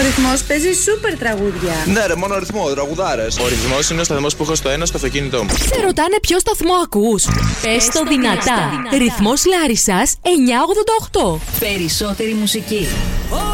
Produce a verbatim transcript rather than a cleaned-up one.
Ρυθμός παίζει σούπερ τραγούδια. Ναι, ρε, μόνο ρυθμό, τραγουδάρες. Ο ρυθμός είναι ο σταθμός που έχω στο ένα στο αυτοκίνητό μου. Σε ρωτάνε ποιο σταθμό ακούς? Πες το δυνατά. Ρυθμός Λάρισσας εννιακόσια ογδόντα οκτώ. Περισσότερη μουσική.